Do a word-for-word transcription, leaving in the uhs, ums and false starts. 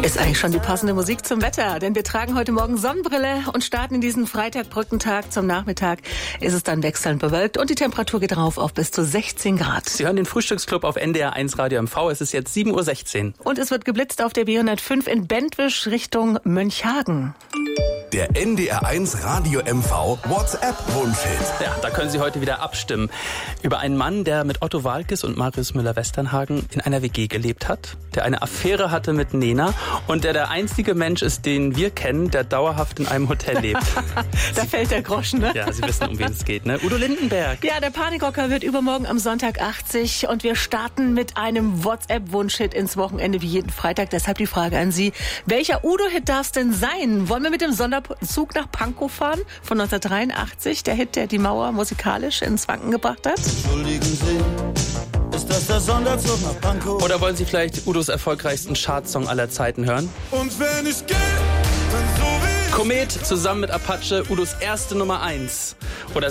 Ist eigentlich schon die passende Musik zum Wetter, denn wir tragen heute Morgen Sonnenbrille und starten in diesen Freitagbrückentag. Zum Nachmittag ist es dann wechselnd bewölkt und die Temperatur geht rauf auf bis zu sechzehn Grad. Sie hören den Frühstücksclub auf N D R eins Radio M V. Es ist jetzt sieben Uhr sechzehn. Und es wird geblitzt auf der B hundertfünf in Bentwisch Richtung Mönchhagen. Der N D R eins Radio M V WhatsApp-Wunschhit. Ja, da können Sie heute wieder abstimmen. Über einen Mann, der mit Otto Waalkes und Marius Müller-Westernhagen in einer W G gelebt hat, der eine Affäre hatte mit Nena und der der einzige Mensch ist, den wir kennen, der dauerhaft in einem Hotel lebt. Da fällt der Groschen, ne? Ja, Sie wissen, um wen es geht, ne? Udo Lindenberg. Ja, der Panikrocker wird übermorgen am Sonntag achtzig und wir starten mit einem WhatsApp-Wunschhit ins Wochenende wie jeden Freitag. Deshalb die Frage an Sie, welcher Udo-Hit darf es denn sein? Wollen wir mit dem Sonderzug nach Pankow fahren von neunzehnhundertdreiundachtzig? Der Hit, der die Mauer musikalisch ins Wanken gebracht hat? Entschuldigen Sie, ist das der Sonderzug nach Pankow? Oder wollen Sie vielleicht Udos erfolgreichsten Chartsong aller Zeiten hören? Und wenn ich gehe, dann so wie Komet zusammen mit Apache, Udos erste Nummer eins. Oder